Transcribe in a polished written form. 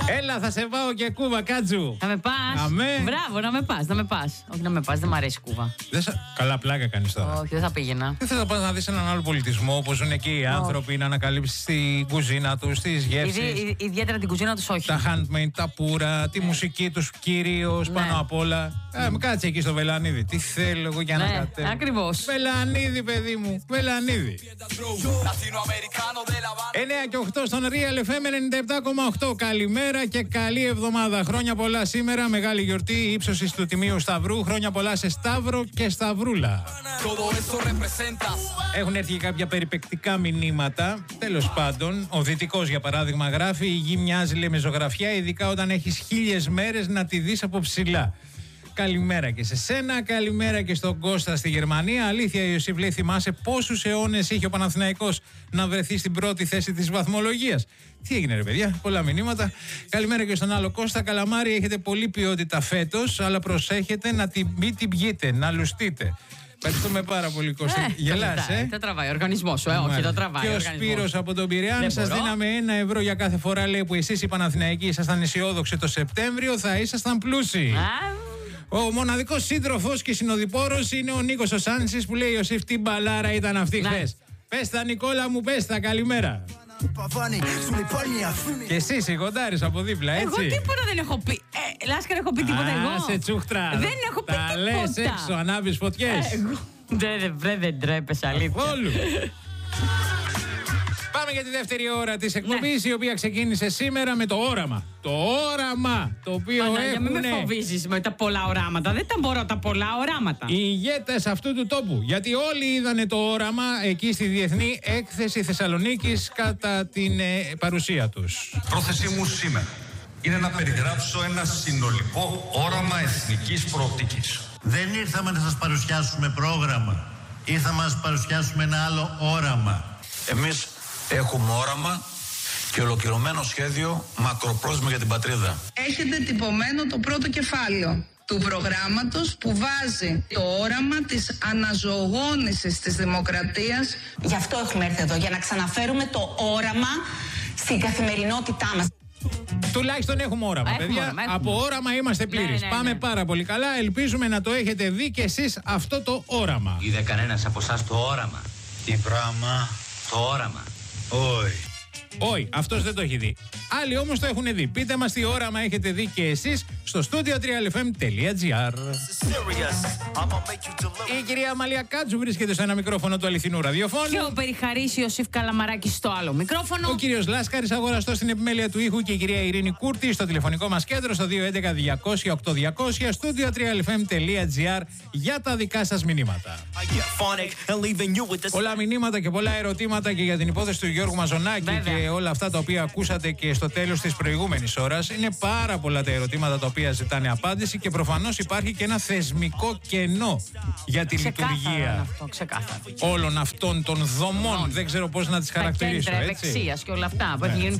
Έλα, θα σε πάω και Κούβα, Κάτζου. Θα με πας. Αμέ. Μπράβο, να με πας, να με πας. Όχι, να με πας, δεν μ' αρέσει Κούβα. Καλά, πλάκα κάνεις τώρα. Όχι, δεν θα πήγαινα. Δεν θες να πας να δεις έναν άλλο πολιτισμό, όπως ζουν εκεί οι άνθρωποι, να ανακαλύψεις την κουζίνα τους, τις γεύσεις. Ιδιαίτερα την κουζίνα τους, όχι. Τα handmade, τα πουρα, τη μουσική τους κυρίως, πάνω απ' όλα. Κάτσε εκεί στο Βελανίδι. Τι θέλω εγώ για να κατέβω. Ακριβώς. Βελανίδι, παιδί μου, Βελανίδι. 9 και 8 στον Real FM 97,8. Καλημέρα και καλή εβδομάδα. Χρόνια πολλά σήμερα. Μεγάλη γιορτή ύψωσης του Τιμίου Σταυρού. Χρόνια πολλά σε Σταύρο και Σταυρούλα. Έχουν έρθει κάποια περιπεκτικά μηνύματα. Τέλος πάντων, ο Δυτικός για παράδειγμα γράφει: η γη μοιάζει, λέει, με ζωγραφιά, ειδικά όταν έχεις 1000 μέρες να τη δεις από ψηλά. Καλημέρα και σε σένα, καλημέρα και στον Κώστα στη Γερμανία. Αλήθεια, Ιωσήφ, λέει, θυμάσαι πόσους αιώνες είχε ο Παναθηναϊκός να βρεθεί στην πρώτη θέση της βαθμολογίας. Τι έγινε, ρε παιδιά, πολλά μηνύματα. Καλημέρα και στον άλλο Κώστα. Καλαμάρι, έχετε πολλή ποιότητα φέτος, αλλά προσέχετε να μην την πιείτε, να λουστείτε. Ευχαριστούμε πάρα πολύ, Κώστα. Γελάς, Τα τραβάει ο οργανισμός σου, όχι, το τραβάει. Και ο Σπύρος από τον Πειραιά, σας δίναμε 1 ευρώ για κάθε φορά, λέει, που εσείς οι Παναθηναϊκοί ήσασταν αισιόδοξοι το Σεπτέμβριο, θα ήσασταν πλούσιοι. Ο μοναδικός σύντροφος και συνοδοιπόρος είναι ο Νίκος ο Σάνσης που λέει: Ιωσήφ, τι μπαλάρα ήταν αυτή χθες. Πες τα, Νικόλα μου, πες τα, καλημέρα. Και εσύ σιγοντάρεις από δίπλα, έτσι. Εγώ τίποτα δεν έχω πει. Λάσκαρα, έχω πει τίποτα εγώ. Σε τσούχτρα. Δεν έχω πει τίποτα. Τα λες έξω, ανάβεις φωτιές. Δεν τρέπεσαι, αλήθεια. Όλου. Πάμε για τη δεύτερη ώρα της εκπομπής, η οποία ξεκίνησε σήμερα με το όραμα. Το όραμα το οποίο έχουν... Μην με φοβίζεις με τα πολλά οράματα. Δεν τα μπορώ τα πολλά οράματα. Οι ηγέτες αυτού του τόπου. Γιατί όλοι είδανε το όραμα εκεί στη Διεθνή Έκθεση Θεσσαλονίκης κατά την παρουσία τους. Πρόθεσή μου σήμερα είναι να περιγράψω ένα συνολικό όραμα εθνικής προοπτικής. Δεν ήρθαμε να σας παρουσιάσουμε πρόγραμμα. Ήρθαμε να σας παρουσιάσουμε ένα άλλο όραμα. Εμείς έχουμε όραμα και ολοκληρωμένο σχέδιο μακροπρόθεσμο για την πατρίδα. Έχετε τυπωμένο το πρώτο κεφάλαιο του προγράμματος που βάζει το όραμα της αναζωογόνησης της δημοκρατίας. Γι' αυτό έχουμε έρθει εδώ, για να ξαναφέρουμε το όραμα στην καθημερινότητά μας. Τουλάχιστον έχουμε όραμα, παιδιά. Από όραμα είμαστε πλήρεις. Πάμε πάρα πολύ καλά. Ελπίζουμε να το έχετε δει κι εσείς αυτό το όραμα. Είδε κανένας από εσάς το όραμα? Τι πράγμα? Το όραμα. Όχι. Όχι, αυτός δεν το έχει δει. Άλλοι όμως το έχουν δει. Πείτε μας τι όραμα έχετε δει και εσείς στο studio3lfm.gr. Η κυρία Αμαλία Κάτζου βρίσκεται σε ένα μικρόφωνο του αληθινού ραδιοφώνου. Και ο Περιχαρής Ιωσήφ Καλαμαράκης στο άλλο μικρόφωνο. Ο κύριος Λάσκαρης αγοραστός στην επιμέλεια του ήχου και η κυρία Ειρήνη Κούρτη στο τηλεφωνικό μας κέντρο στο 211-200-8200 studio3lfm.gr για τα δικά σας μηνύματα. Πολλά μηνύματα και πολλά ερωτήματα και για την υπόθεση του Γιώργου Μαζονάκη. Βέβαια. Και όλα αυτά τα οποία ακούσατε και στο τέλος της προηγούμενης ώρας. Είναι πάρα πολλά τα ερωτήματα τα οποία ζητάνε απάντηση και προφανώς υπάρχει και ένα θεσμικό κενό για τη λειτουργία αυτό, όλων αυτών των δομών. Δεν ξέρω πώς να τις χαρακτηρίσω. Τα κέντρα ευεξίας και όλα αυτά που έχουν γίνει